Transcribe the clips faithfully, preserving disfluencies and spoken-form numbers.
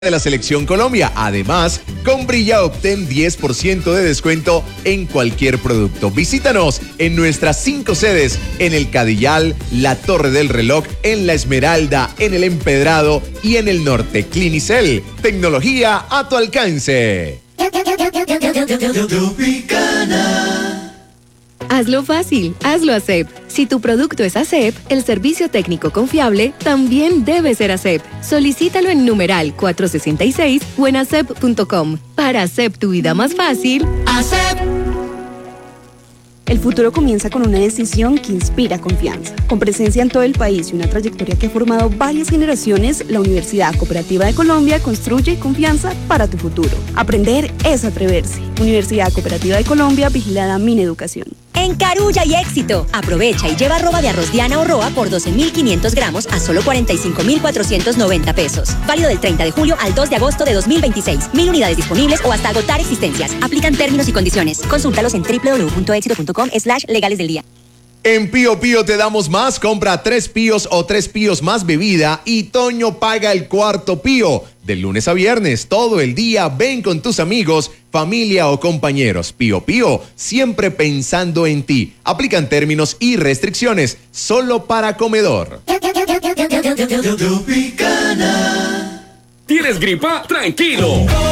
de la Selección Colombia. Además, con Brilla obtén diez por ciento de descuento en cualquier producto. Visítanos en nuestras cinco sedes, en el Cadillal, la Torre del Reloj, en La Esmeralda, en el Empedrado y en el Norte. Clinicel, tecnología a tu alcance. Hazlo fácil, hazlo A C E P. Si tu producto es A C E P, el servicio técnico confiable también debe ser A C E P. Solicítalo en numeral cuatrocientos sesenta y seis o en acep punto com. Para A C E P tu vida más fácil, A C E P. El futuro comienza con una decisión que inspira confianza. Con presencia en todo el país y una trayectoria que ha formado varias generaciones, la Universidad Cooperativa de Colombia construye confianza para tu futuro. Aprender es atreverse. Universidad Cooperativa de Colombia, vigilada Mineducación. En Carulla y Éxito, aprovecha y lleva arroba de arroz Diana o Roa por doce mil quinientos gramos a solo cuarenta y cinco mil cuatrocientos noventa pesos. Válido del treinta de julio al dos de agosto de dos mil veintiséis. Mil unidades disponibles o hasta agotar existencias. Aplican términos y condiciones. Consúltalos en doble u doble u doble u punto éxito punto com slash legales del día. En Pío Pío te damos más. Compra tres píos o tres píos más bebida y Toño paga el cuarto pío. De lunes a viernes, todo el día, ven con tus amigos, familia o compañeros. Pío Pío, siempre pensando en ti. Aplican términos y restricciones, solo para comedor. ¿Tienes gripa? ¡Tranquilo!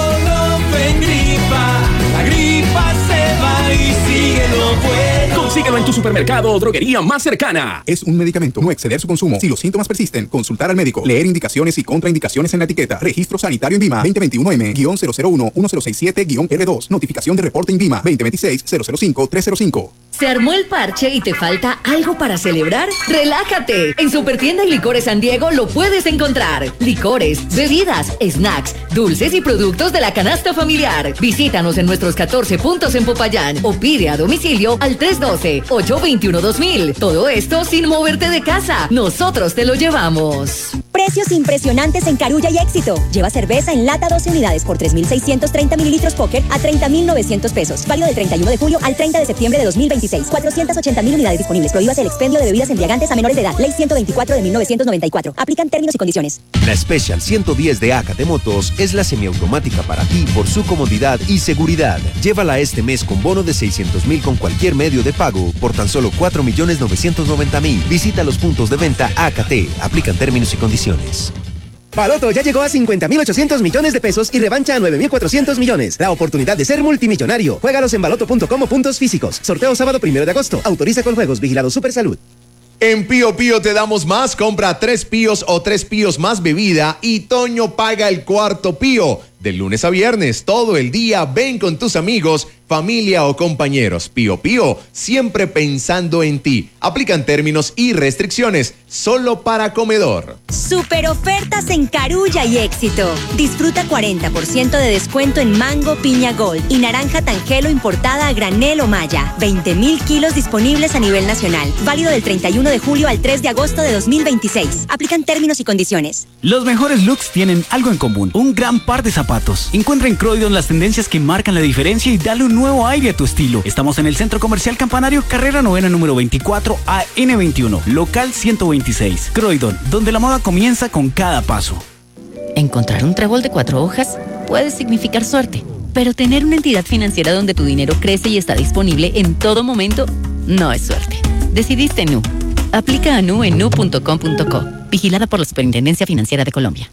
Colofen gripa, la gripa se va y sigue lo bueno. Consíguelo en tu supermercado o droguería más cercana. Es un medicamento, no exceder su consumo. Si los síntomas persisten, consultar al médico. Leer indicaciones y contraindicaciones en la etiqueta. Registro sanitario INVIMA veinte veintiuno M cero cero uno uno cero seis siete R dos. Notificación de reporte INVIMA veinte veintiséis cero cero cinco tres cero cinco. ¿Se armó el parche y te falta algo para celebrar? ¡Relájate! En Supertienda y Licores San Diego lo puedes encontrar. Licores, bebidas, snacks, dulces y productos de la canasta familiar. Visítanos en nuestros catorce puntos en Popayán o pide a domicilio al tres uno dos, ocho dos uno, dos mil. Todo esto sin moverte de casa. Nosotros te lo llevamos. Precios impresionantes en Carulla y Éxito. Lleva cerveza en lata doce unidades por tres mil seiscientos treinta mililitros Póker a treinta mil novecientos pesos. Válido del treinta y uno de julio al treinta de septiembre de dos mil veintiséis. cuatrocientas ochenta mil unidades disponibles. Prohíbas el expendio de bebidas embriagantes a menores de edad. Ley ciento veinticuatro de mil novecientos noventa y cuatro. Aplican términos y condiciones. La Special ciento diez de Acate Motos es la semiautomática para ti por su comodidad y seguridad. Llévala este mes con bono de seiscientos mil con cualquier medio de pago por tan solo cuatro millones novecientos noventa mil. Visita los puntos de venta Acate. Aplican términos y condiciones. Baloto ya llegó a cincuenta mil ochocientos millones de pesos y revancha a nueve mil cuatrocientos millones. La oportunidad de ser multimillonario. Juégalos en baloto punto com o puntos físicos. Sorteo sábado primero de agosto. Autoriza con juegos. Vigilado Supersalud. En Pío Pío te damos más. Compra tres píos o tres píos más bebida y Toño paga el cuarto pío. De lunes a viernes, todo el día, ven con tus amigos, familia o compañeros. Pío Pío, siempre pensando en ti. Aplican términos y restricciones, solo para comedor. Super ofertas en Carulla y Éxito. Disfruta cuarenta por ciento de descuento en mango piña gold y naranja tangelo importada a granel o malla. veinte mil kilos disponibles a nivel nacional. Válido del treinta y uno de julio al tres de agosto de dos mil veintiséis. Aplican términos y condiciones. Los mejores looks tienen algo en común. Un gran par de zapatos. Encuentra en Croydon las tendencias que marcan la diferencia y dale un nuevo aire a tu estilo. Estamos en el Centro Comercial Campanario, carrera novena número veinticuatro A N veintiuno, local ciento veintiséis. Croydon, donde la moda comienza con cada paso. Encontrar un trébol de cuatro hojas puede significar suerte, pero tener una entidad financiera donde tu dinero crece y está disponible en todo momento no es suerte. Decidiste Nu. Aplica a Nu en nu punto com punto co. Vigilada por la Superintendencia Financiera de Colombia.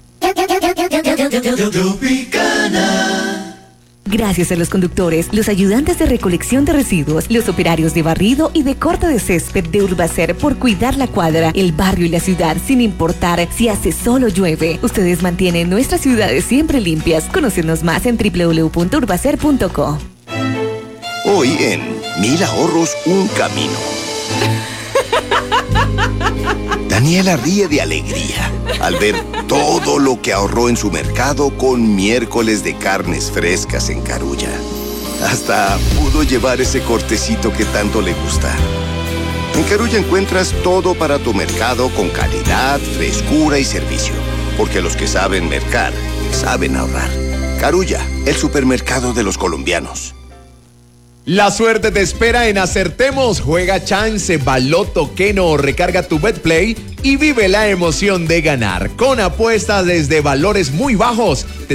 Gracias a los conductores, los ayudantes de recolección de residuos, los operarios de barrido y de corte de césped de Urbacer por cuidar la cuadra, el barrio y la ciudad sin importar si hace sol o llueve. Ustedes mantienen nuestras ciudades siempre limpias. Conócenos más en doble u doble u doble u punto urbacer punto co. Hoy en Mil Ahorros, un camino. Daniela ríe de alegría al ver todo lo que ahorró en su mercado con miércoles de carnes frescas en Carulla. Hasta pudo llevar ese cortecito que tanto le gusta. En Carulla encuentras todo para tu mercado con calidad, frescura y servicio. Porque los que saben mercar, saben ahorrar. Carulla, el supermercado de los colombianos. La suerte te espera en Acertemos. Juega chance, baloto, keno o recarga tu BetPlay y vive la emoción de ganar con apuestas desde valores muy bajos.